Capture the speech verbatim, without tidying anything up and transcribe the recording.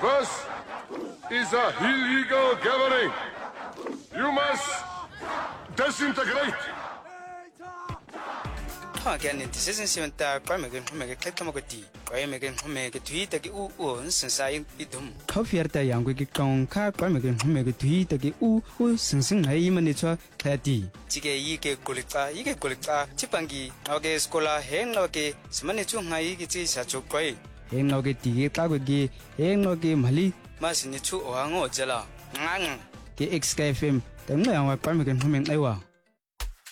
This is a illegal gathering. You must disintegrate. Again, this isn't seven that Primigan who make a clitamogati, Primigan who make a tweet at U since I eat them. Coffee at the young wicked tongue, car Primigan who make a tweet at U, since I imanitua, Tati. Tige Yike Gulita, Yike Gulita, Chipangi, Noge Scola, Hen Noge, Smanitu Haigiti Sacho Quay. Hen Noge Tige Kagagi, Hen Noge Mali, Masinitu or Ango Jella. Nang, the ex K F M, the Primigan who make Ewa.